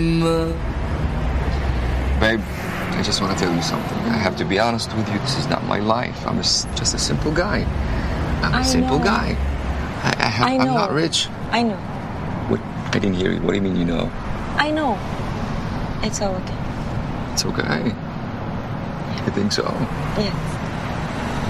Babe, I just want to tell you something. I have to be honest with you. This is not my life. I'm just a simple guy. I'm a simple guy. I'm not rich. I know. What? I didn't hear you. What do you mean you know? I know. It's all okay. It's okay. You think so? Yes.